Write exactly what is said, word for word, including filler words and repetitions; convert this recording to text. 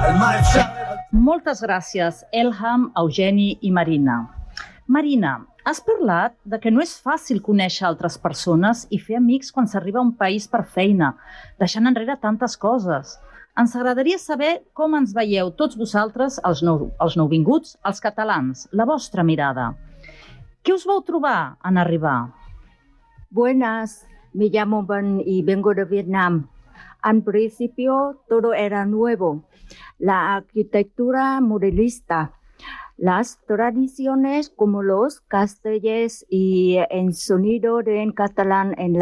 Moltes gràcies, Elham, Eugeni i Marina. Marina, has parlat de que no és fàcil conèixer altres persones i fer amics quan s'arriba a un país per feina, deixant enrere tantes coses. Ens agradaria saber com ens veieu tots vosaltres, els, nou, els nouvinguts, els catalans, la vostra mirada. Què us vau trobar en arribar? Buenas, me llamo Ben y vengo de Vietnam. Al principio todo era nuevo, la arquitectura modernista, las tradiciones como los castells y el sonido de en catalán en